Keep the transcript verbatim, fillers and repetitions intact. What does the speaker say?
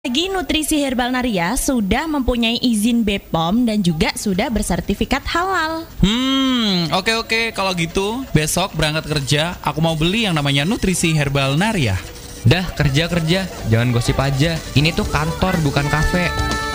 Lagi Nutrisi Herbal Naria sudah mempunyai izin B P O M dan juga sudah bersertifikat halal. Hmm, oke oke kalau gitu besok berangkat kerja aku mau beli yang namanya Nutrisi Herbal Naria. Dah kerja-kerja, jangan gosip aja. Ini tuh kantor bukan kafe.